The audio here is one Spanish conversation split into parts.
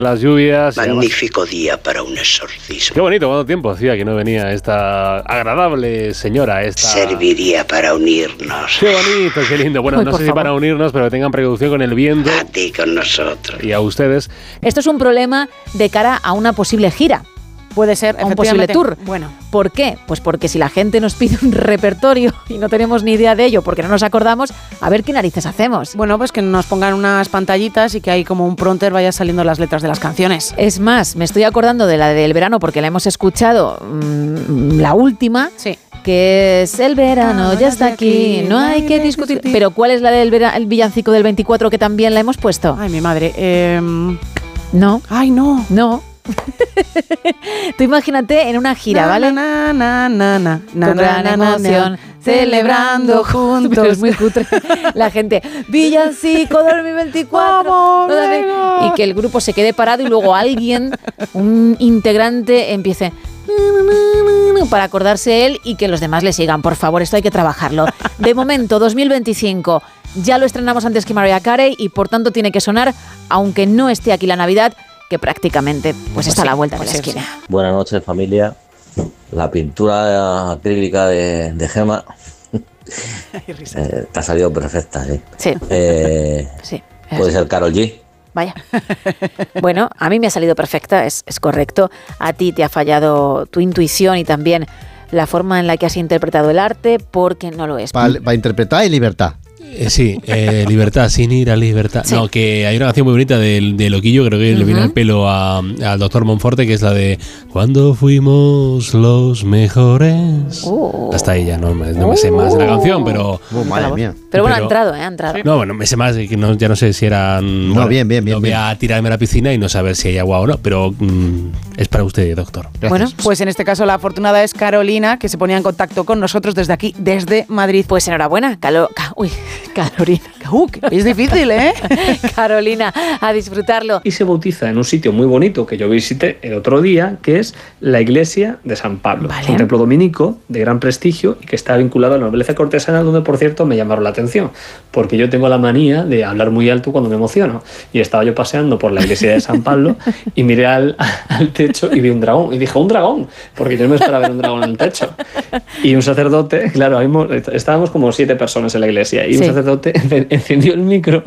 las lluvias. Magnífico día para un exorcismo. Qué bonito, cuánto tiempo hacía que no venía esta agradable señora. Serviría para unirnos. Qué bonito, qué lindo. Bueno, no sé si para unirnos, pero tengan precaución con el viento. A ti con nosotros. Y a ustedes. Esto es un problema de cara a una posible gira. Puede ser, un posible tour. Bueno. ¿Por qué? Pues porque si la gente nos pide un repertorio y no tenemos ni idea de ello porque no nos acordamos, a ver qué narices hacemos. Bueno, pues que nos pongan unas pantallitas y que ahí como un prompter vaya saliendo las letras de las canciones. Es más, me estoy acordando de la del verano porque la hemos escuchado la última. Sí. Que es el verano, ya está aquí, no hay que discutir. Pero ¿cuál es la del el villancico del 24 que también la hemos puesto? Ay, mi madre. No. Ay, no. No. Tú imagínate en una gira, ¿vale? Con gran emoción, celebrando juntos. Pero es muy cutre. La gente, villancico 2024. Y que el grupo se quede parado y luego alguien, un integrante, empiece para acordarse él y que los demás le sigan. Por favor, esto hay que trabajarlo. De momento, 2025, ya lo estrenamos antes que Mariah Carey y por tanto tiene que sonar, aunque no esté aquí la Navidad, que prácticamente pues está a la vuelta de la esquina. Buenas noches, familia. La pintura acrílica de Gemma te ha salido perfecta, ¿sí? Sí. Sí. Puede ser Karol G. Vaya. Bueno, a mí me ha salido perfecta, es correcto. A ti te ha fallado tu intuición y también la forma en la que has interpretado el arte, porque no lo es. Para interpretar y libertad. Sí, libertad, sin ir a libertad. Sí. No, que hay una canción muy bonita de Loquillo, creo que le viene al pelo al doctor Monforte, que es la de Cuando fuimos los mejores. Hasta ahí ya no me sé más de la canción, pero... madre mía. Pero bueno, ha entrado. No, bueno, me sé más, que ya no sé si eran... No, bien. No voy a tirarme a la piscina y no saber si hay agua o no, pero es para usted, doctor. Gracias. Bueno, pues en este caso la afortunada es Carolina, que se ponía en contacto con nosotros desde aquí, desde Madrid. Pues enhorabuena, Carolina. Es difícil, ¿eh? Carolina, a disfrutarlo. Y se bautiza en un sitio muy bonito que yo visité el otro día, que es la iglesia de San Pablo. Vale. Es un templo dominico de gran prestigio y que está vinculado a la nobleza cortesana, donde, por cierto, me llamaron la atención, porque yo tengo la manía de hablar muy alto cuando me emociono. Y estaba yo paseando por la iglesia de San Pablo y miré al techo y vi un dragón. Y dije, ¿un dragón? Porque yo no me esperaba ver un dragón en el techo. Y un sacerdote, claro, estábamos como 7 personas en la iglesia, y un sacerdote encendió el micro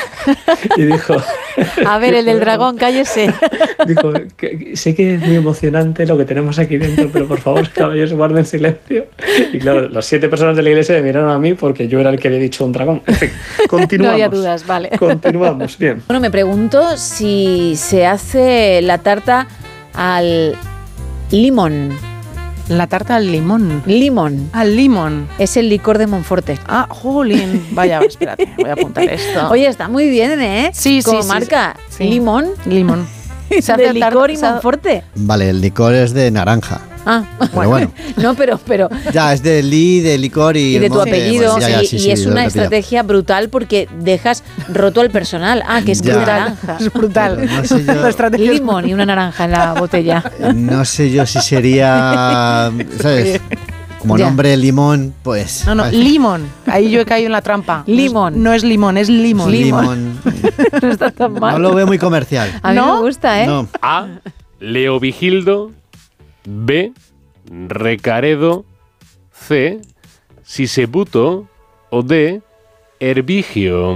y dijo... A ver, el del dragón, cállese. Dijo, sé que es muy emocionante lo que tenemos aquí dentro, pero por favor, caballeros, guarden silencio. Y claro, las 7 personas de la iglesia me miraron a mí porque yo era el que había dicho un dragón. En fin, continuamos. No había dudas, vale. Continuamos, bien. Bueno, me pregunto si se hace la tarta al limón. La tarta al limón. Limón. Al limón. Es el licor de Monforte. Ah, jolín. Vaya, espérate, voy a apuntar esto. Oye, está muy bien, ¿eh? Sí, como marca. Sí. Limón. Limón. Se hace licor y Monforte. Vale, el licor es de naranja. Ah, bueno. No, pero... Ya, es de licor y de tu apellido. Bueno, y es una estrategia brutal porque dejas roto al personal. Ah, que es naranja. Es brutal. No sé yo. Limón y una naranja en la botella. No sé yo si sería... ¿Sabes? Como nombre limón, pues... No, limón. Ahí yo he caído en la trampa. Limón. No es limón, es limón. Limón. No está tan mal. No lo veo muy comercial. A mí me gusta, ¿eh? No. A. Leovigildo. B. Recaredo. C. Sisebuto. O D. Herbigio.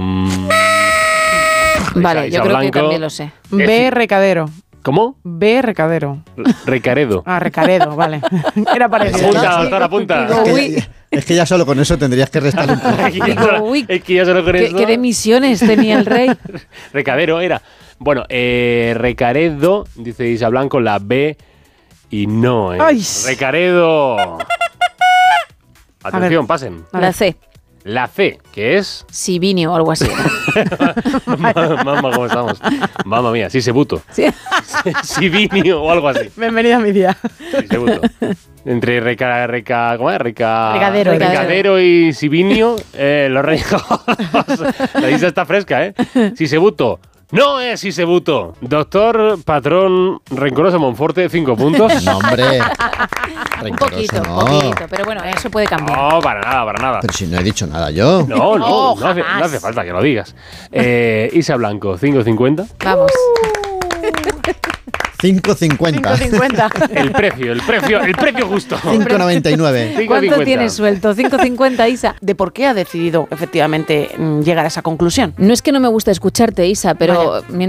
Vale, yo creo que también lo sé. B. Recadero. ¿Cómo? B. Recadero. Recaredo. Ah, Recaredo, vale. Era parecido. Apunta, doctor, apunta. Es que ya solo con eso tendrías que restarle un poco. Es que ya solo con eso... ¿Qué demisiones tenía el rey? Recadero era. Bueno, Recaredo, dice Isa Blanco, la B y no. ¡Ay! Recaredo. Atención, pasen. La C. La C, que es... Sivinio o algo así. Mamá, ¿cómo estamos? Mamma mía, Sisebuto. ¿Sí? Sivinio o algo así. Bienvenida a mi día. Sisebuto. Entre ¿cómo es? Recadero y Sivinio, los reyes. La lista está fresca, ¿eh? Sisebuto. No es Sisebuto. Doctor Patrón Rencoroso Monforte, 5 puntos. No, hombre. Un poquito, pero bueno, eso puede cambiar. No, para nada. Pero si no he dicho nada yo. No hace falta que lo digas. Isa Blanco, 5.50. Vamos. 5,50. 5,50. El precio justo. 5,99. ¿Cuánto tienes suelto? 5,50, Isa. ¿De por qué ha decidido efectivamente llegar a esa conclusión? No es que no me guste escucharte, Isa, pero mientras